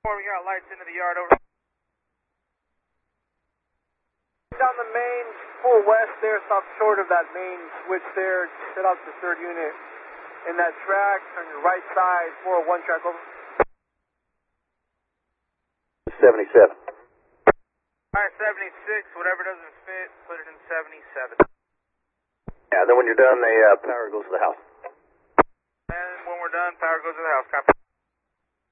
We got lights into the yard over. Down the main, full west there, stop short of that main switch there, set up the third unit in that track, on your right side, 401 track over. 77. Alright, 76, whatever doesn't fit, put it in 77. Yeah, then when you're done, the power goes to the house. And when we're done, power goes to the house. Copy.